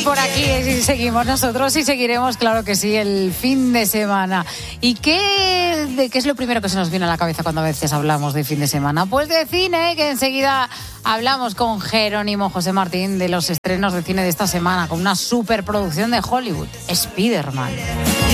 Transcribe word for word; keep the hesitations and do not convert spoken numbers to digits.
por aquí y seguimos nosotros y seguiremos, claro que sí, el fin de semana. ¿Y qué, de, qué es lo primero que se nos viene a la cabeza cuando a veces hablamos de fin de semana? Pues de cine, que enseguida hablamos con Jerónimo José Martín de los estrenos de cine de esta semana, con una superproducción de Hollywood, Spider-Man.